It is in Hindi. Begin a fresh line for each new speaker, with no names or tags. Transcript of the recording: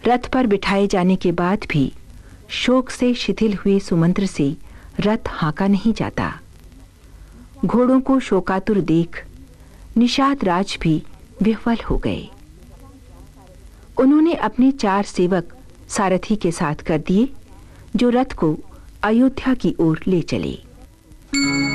रथ पर बिठाए जाने के बाद भी शोक से शिथिल हुए सुमंत्र से रथ हाँका नहीं जाता। घोड़ों को शोकातुर देख निषाद राज भी विह्वल हो गए। उन्होंने अपने 4 सेवक सारथी के साथ कर दिए, जो रथ को अयोध्या की ओर ले चले।